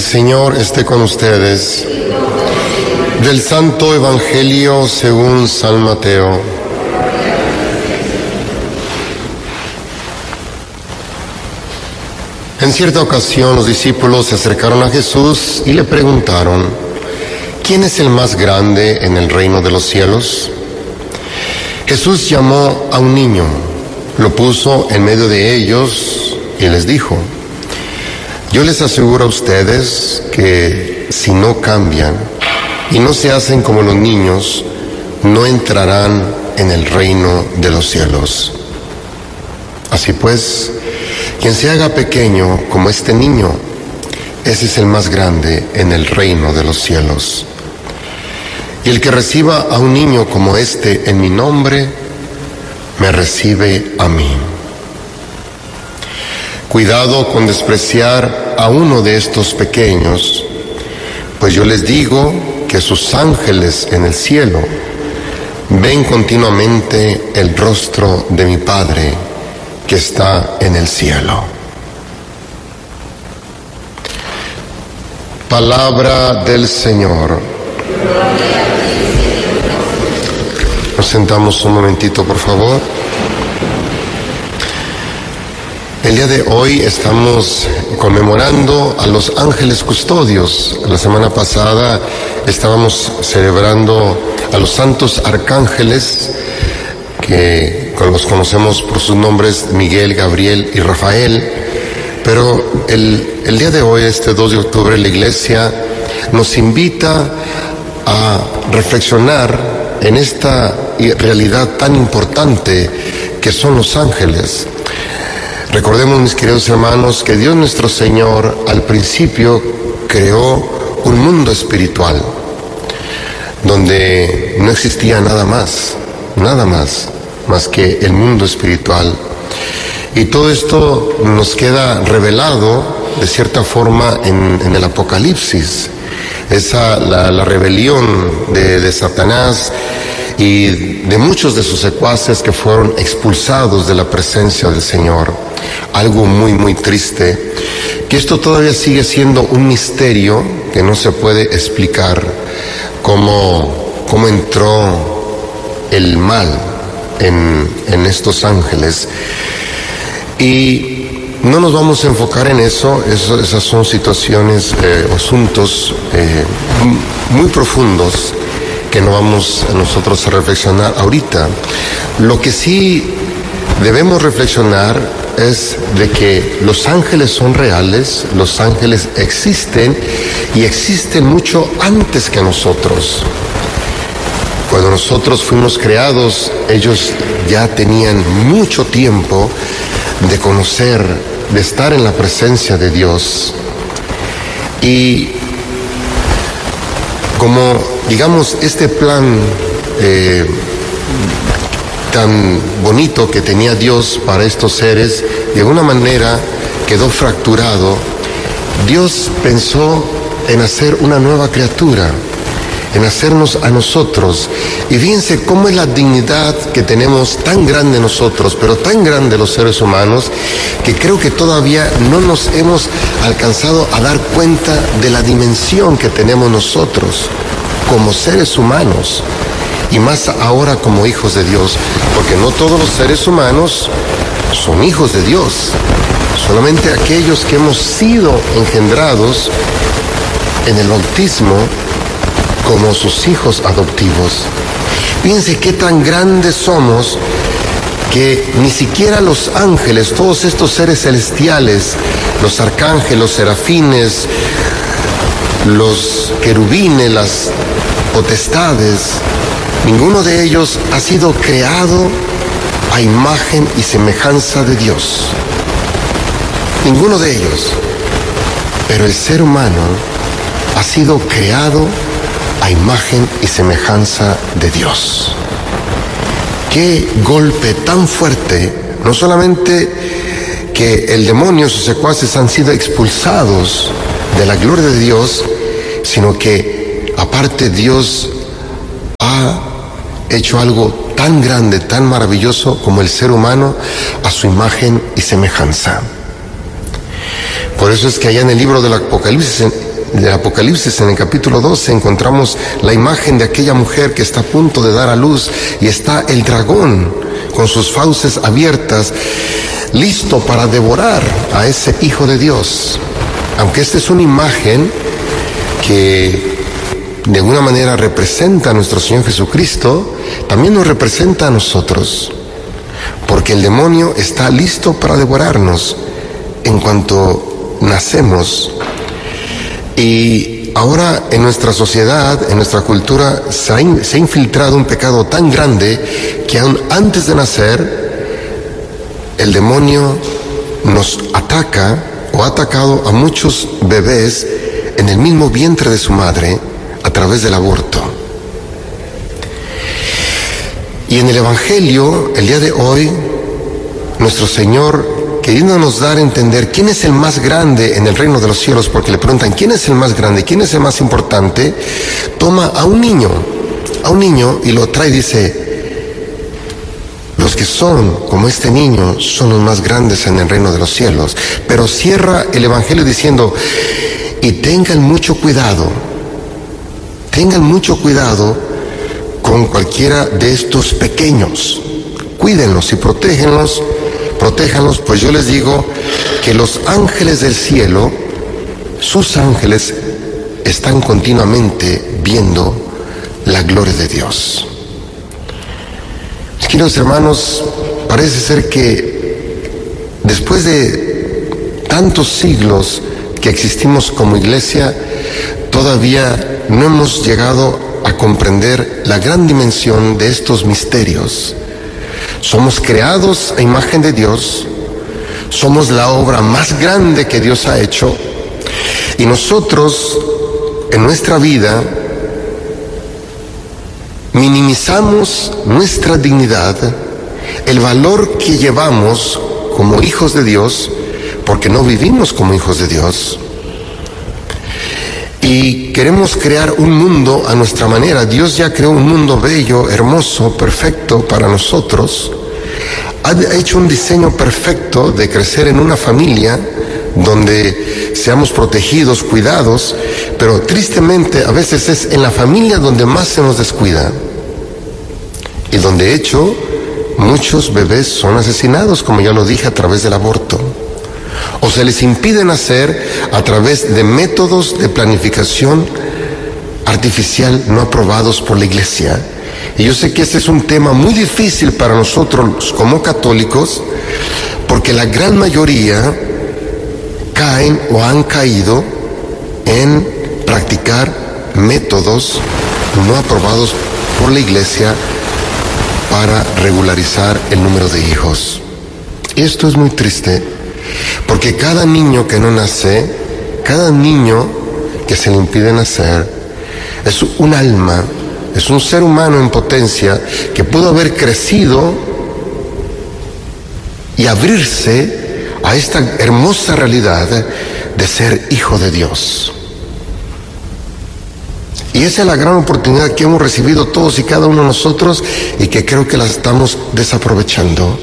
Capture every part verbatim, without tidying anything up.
Señor esté con ustedes. Del Santo Evangelio según San Mateo. En cierta ocasión los discípulos se acercaron a Jesús y le preguntaron: ¿quién es el más grande en el reino de los cielos? Jesús llamó a un niño, lo puso en medio de ellos y les dijo: yo les aseguro a ustedes que si no cambian y no se hacen como los niños, no entrarán en el reino de los cielos. Así pues, quien se haga pequeño como este niño, ese es el más grande en el reino de los cielos. Y el que reciba a un niño como este en mi nombre, me recibe a mí. Cuidado con despreciar a uno de estos pequeños, pues yo les digo que sus ángeles en el cielo ven continuamente el rostro de mi Padre que está en el cielo. Palabra del Señor. Nos sentamos un momentito, por favor. El día de hoy estamos conmemorando a los ángeles custodios. La semana pasada estábamos celebrando a los santos arcángeles, que los conocemos por sus nombres Miguel, Gabriel y Rafael. Pero el, el día de hoy, este dos de octubre, la Iglesia nos invita a reflexionar en esta realidad tan importante que son los ángeles. Recordemos, mis queridos hermanos, que Dios nuestro Señor al principio creó un mundo espiritual donde no existía nada más, nada más, más que el mundo espiritual. Y todo esto nos queda revelado de cierta forma en, en el Apocalipsis. Esa, la, la rebelión de, de Satanás y de muchos de sus secuaces que fueron expulsados de la presencia del Señor. Algo muy, muy triste, que esto todavía sigue siendo un misterio que no se puede explicar, cómo, cómo entró el mal en, en estos ángeles. Y no nos vamos a enfocar en eso, eso esas son situaciones, eh, asuntos eh, muy profundos que no vamos nosotros a reflexionar ahorita. Lo que sí debemos reflexionar es de que los ángeles son reales, los ángeles existen y existen mucho antes que nosotros. Cuando nosotros fuimos creados, ellos ya tenían mucho tiempo de conocer, de estar en la presencia de Dios. Y como, digamos, este plan eh, tan bonito que tenía Dios para estos seres, de alguna manera quedó fracturado. Dios pensó en hacer una nueva criatura, en hacernos a nosotros. Y fíjense cómo es la dignidad que tenemos tan grande nosotros, pero tan grande los seres humanos, que creo que todavía no nos hemos alcanzado a dar cuenta de la dimensión que tenemos nosotros como seres humanos, y más ahora como hijos de Dios, porque no todos los seres humanos son hijos de Dios, solamente aquellos que hemos sido engendrados en el bautismo como sus hijos adoptivos. Fíjense qué tan grandes somos que ni siquiera los ángeles, todos estos seres celestiales, los arcángeles, los serafines, los querubines, las potestades, ninguno de ellos ha sido creado a imagen y semejanza de Dios. Ninguno de ellos. Pero el ser humano ha sido creado a imagen y semejanza de Dios. Qué golpe tan fuerte, no solamente que el demonio y sus secuaces han sido expulsados de la gloria de Dios, sino que aparte Dios ha hecho algo tan grande, tan maravilloso como el ser humano a su imagen y semejanza. Por eso es que allá en el libro del Apocalipsis, del Apocalipsis, en el capítulo doce, encontramos la imagen de aquella mujer que está a punto de dar a luz y está el dragón con sus fauces abiertas, listo para devorar a ese Hijo de Dios. Aunque esta es una imagen que de alguna manera representa a nuestro Señor Jesucristo, también nos representa a nosotros, porque el demonio está listo para devorarnos en cuanto nacemos. Y ahora en nuestra sociedad, en nuestra cultura, se ha, in, se ha infiltrado un pecado tan grande que aún antes de nacer, el demonio nos ataca o ha atacado a muchos bebés en el mismo vientre de su madre a través del aborto. Y en el Evangelio, el día de hoy, nuestro Señor, queriéndonos dar a entender quién es el más grande en el reino de los cielos, porque le preguntan quién es el más grande, quién es el más importante, toma a un niño, a un niño y lo trae y dice: los que son como este niño son los más grandes en el reino de los cielos. Pero cierra el Evangelio diciendo: y tengan mucho cuidado, tengan mucho cuidado con cualquiera de estos pequeños. Cuídenlos y protégenlos, protéjanlos, pues yo les digo que los ángeles del cielo, sus ángeles, están continuamente viendo la gloria de Dios. Mis queridos hermanos, parece ser que después de tantos siglos que existimos como iglesia, todavía no hemos llegado a comprender la gran dimensión de estos misterios. Somos creados a imagen de Dios, somos la obra más grande que Dios ha hecho, y nosotros en nuestra vida minimizamos nuestra dignidad, el valor que llevamos como hijos de Dios, porque no vivimos como hijos de Dios. Y queremos crear un mundo a nuestra manera. Dios ya creó un mundo bello, hermoso, perfecto para nosotros. Ha hecho un diseño perfecto de crecer en una familia donde seamos protegidos, cuidados, pero tristemente a veces es en la familia donde más se nos descuida. Y donde de hecho muchos bebés son asesinados, como ya lo dije, a través del aborto. O se les impide nacer a través de métodos de planificación artificial no aprobados por la iglesia. Y yo sé que este es un tema muy difícil para nosotros como católicos, porque la gran mayoría caen o han caído en practicar métodos no aprobados por la iglesia para regularizar el número de hijos. Y esto es muy triste, porque cada niño que no nace, cada niño que se le impide nacer, es un alma, es un ser humano en potencia que pudo haber crecido y abrirse a esta hermosa realidad de ser hijo de Dios. Y esa es la gran oportunidad que hemos recibido todos y cada uno de nosotros, y que creo que la estamos desaprovechando.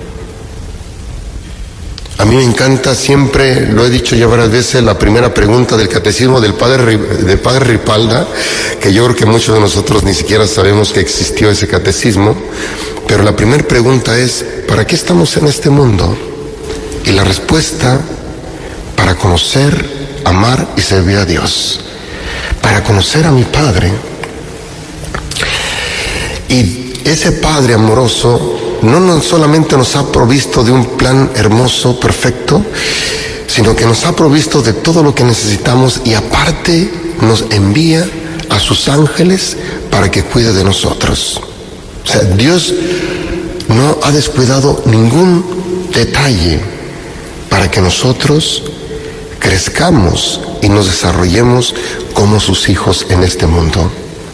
A mí me encanta, siempre lo he dicho ya varias veces, la primera pregunta del catecismo del padre, del padre Ripalda, que yo creo que muchos de nosotros ni siquiera sabemos que existió ese catecismo, pero la primera pregunta es: ¿para qué estamos en este mundo? Y la respuesta: para conocer, amar y servir a Dios, para conocer a mi Padre. Y ese Padre amoroso no nos, solamente nos ha provisto de un plan hermoso, perfecto, sino que nos ha provisto de todo lo que necesitamos, y aparte nos envía a sus ángeles para que cuide de nosotros. O sea, Dios no ha descuidado ningún detalle para que nosotros crezcamos y nos desarrollemos como sus hijos en este mundo.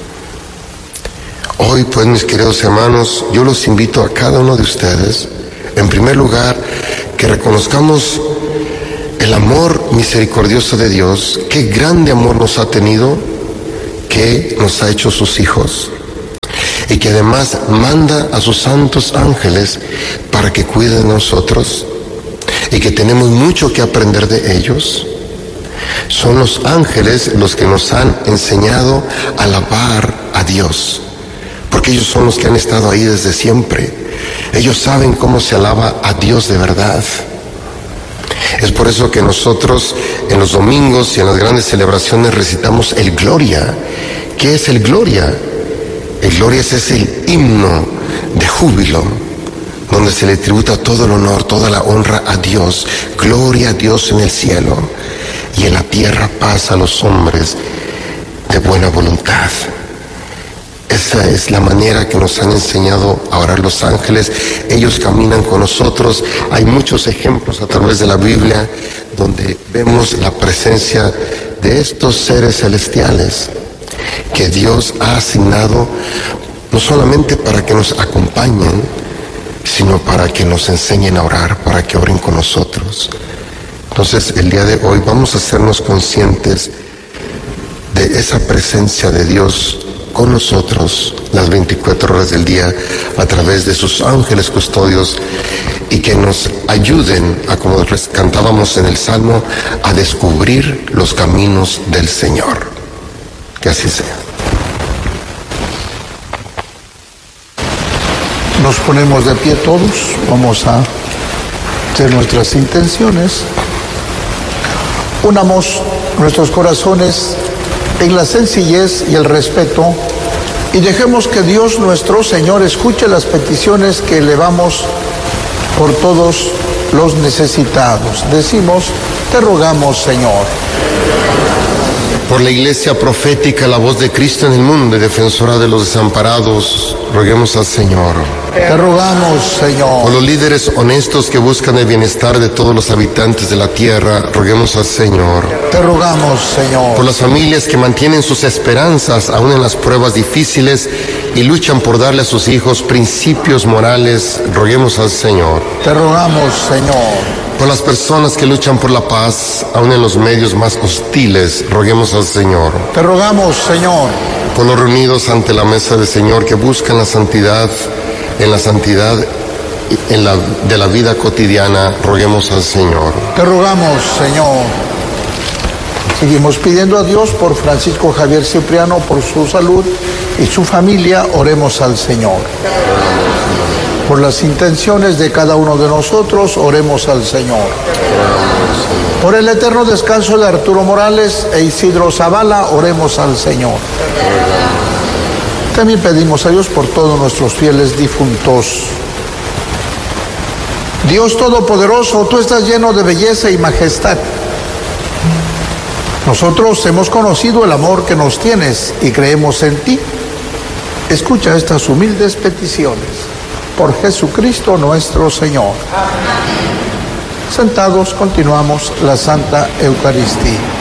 Hoy, pues, mis queridos hermanos, yo los invito a cada uno de ustedes, en primer lugar, que reconozcamos el amor misericordioso de Dios, qué grande amor nos ha tenido, que nos ha hecho sus hijos, y que además manda a sus santos ángeles para que cuiden de nosotros, y que tenemos mucho que aprender de ellos. Son los ángeles los que nos han enseñado a alabar a Dios, porque ellos son los que han estado ahí desde siempre. Ellos saben cómo se alaba a Dios de verdad. Es por eso que nosotros en los domingos y en las grandes celebraciones recitamos el Gloria. ¿Qué es el Gloria? El Gloria es ese himno de júbilo, donde se le tributa todo el honor, toda la honra a Dios. Gloria a Dios en el cielo, y en la tierra paz a los hombres de buena voluntad. Esa es la manera que nos han enseñado a orar los ángeles. Ellos caminan con nosotros. Hay muchos ejemplos a través de la Biblia donde vemos la presencia de estos seres celestiales que Dios ha asignado no solamente para que nos acompañen, sino para que nos enseñen a orar, para que oren con nosotros. Entonces, el día de hoy vamos a hacernos conscientes de esa presencia de Dios con nosotros las veinticuatro horas del día a través de sus ángeles custodios, y que nos ayuden a, como cantábamos en el Salmo, a descubrir los caminos del Señor. Que así sea. Nos ponemos de pie todos, vamos a hacer nuestras intenciones. Unamos nuestros corazones en la sencillez y el respeto, y dejemos que Dios nuestro Señor escuche las peticiones que elevamos por todos los necesitados. Decimos: te rogamos, Señor. Por la Iglesia profética, la voz de Cristo en el mundo y defensora de los desamparados, roguemos al Señor. Te rogamos, Señor. Por los líderes honestos que buscan el bienestar de todos los habitantes de la tierra, roguemos al Señor. Te rogamos, Señor. Por las familias que mantienen sus esperanzas aún en las pruebas difíciles y luchan por darle a sus hijos principios morales, roguemos al Señor. Te rogamos, Señor. Por las personas que luchan por la paz, aún en los medios más hostiles, roguemos al Señor. Te rogamos, Señor. Por los reunidos ante la mesa del Señor que buscan la santidad, en la santidad en la, de la vida cotidiana, roguemos al Señor. Te rogamos, Señor. Seguimos pidiendo a Dios por Francisco Javier Cipriano, por su salud y su familia, oremos al Señor. Por las intenciones de cada uno de nosotros, oremos al Señor. Por el eterno descanso de Arturo Morales e Isidro Zavala, oremos al Señor. También pedimos a Dios por todos nuestros fieles difuntos. Dios Todopoderoso, tú estás lleno de belleza y majestad. Nosotros hemos conocido el amor que nos tienes y creemos en ti. Escucha estas humildes peticiones. Por Jesucristo nuestro Señor. Amén. Sentados, continuamos la Santa Eucaristía.